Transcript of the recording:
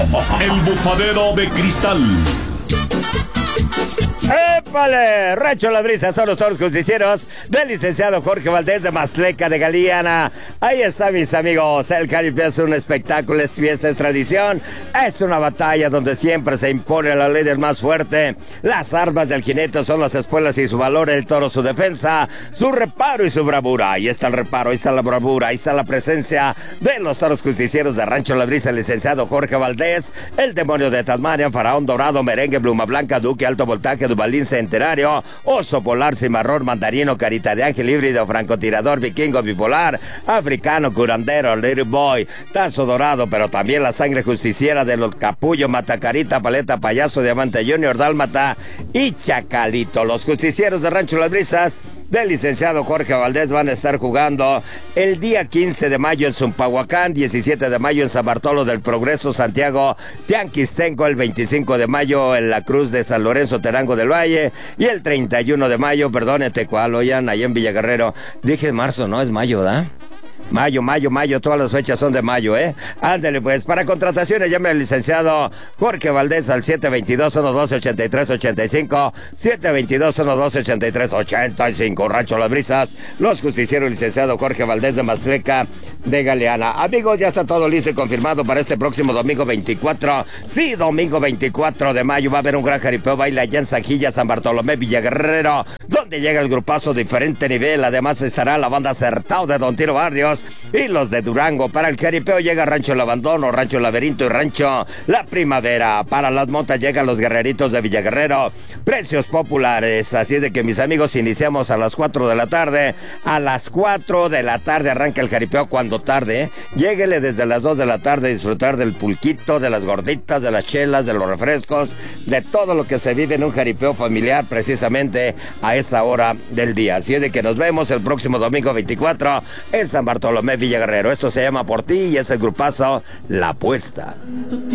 El bufadero de cristal. ¡Épale! Rancho Las Brisas son los toros justicieros del licenciado Jorge Valdés de Masleca de Galeana. Ahí está, mis amigos. El jaripeo es un espectáculo, es fiesta, es tradición. Es una batalla donde siempre se impone la ley del más fuerte. Las armas del jinete son las espuelas y su valor, el toro su defensa, su reparo y su bravura. Ahí está el reparo, ahí está la bravura, ahí está la presencia de los toros justicieros de Rancho Las Brisas, el licenciado Jorge Valdés, el demonio de Tasmania, faraón dorado, merengue, pluma blanca, duque, alto voltaje, Duvalín centenario, oso polar, cimarrón, mandarino, carita de ángel, híbrido, francotirador, vikingo, bipolar, africano, curandero, little boy, tazo dorado, pero también la sangre justiciera de los capullo, matacarita, paleta, payaso, diamante junior, dálmata y chacalito. Los justicieros de Rancho Las Brisas del licenciado Jorge Valdés van a estar jugando el día 15 de mayo en Zumpahuacán, 17 de mayo en San Bartolo del Progreso, Santiago, Tianquistenco, el 25 de mayo en la Cruz de San Lorenzo, Terango del Valle, y el 31 de mayo, perdón, en Tecualoyan, allá en Villaguerrero. Dije marzo, no, es mayo, ¿verdad? Mayo, todas las fechas son de mayo, ¿eh? Ándale, pues, para contrataciones llame al licenciado Jorge Valdés al 722-112-8385, 722-112-8385, Rancho Las Brisas, los justicieros, licenciado Jorge Valdés de Masleca de Galeana. Amigos, ya está todo listo y confirmado para este próximo domingo 24, sí, domingo 24 de mayo, va a haber un gran jaripeo, baile allá en Sajilla, San Bartolomé, Villaguerrero, donde llega el grupazo de diferente nivel. Además estará la banda Certao de Don Tiro Barrios y los de Durango. Para el jaripeo llega Rancho El Abandono, Rancho El Laberinto y Rancho La Primavera. Para las motas llegan los guerreritos de Villaguerrero. Precios populares, así de que mis amigos, iniciamos a las 4 de la tarde. A las 4 de la tarde arranca el jaripeo cuando tarde, ¿eh? Lléguele desde las 2 de la tarde a disfrutar del pulquito, de las gorditas, de las chelas, de los refrescos, de todo lo que se vive en un jaripeo familiar precisamente a esa hora del día. Así de que nos vemos el próximo domingo 24 en San Bartolomé, Villaguerrero. Esto se llama Por Ti y es el grupazo La Apuesta.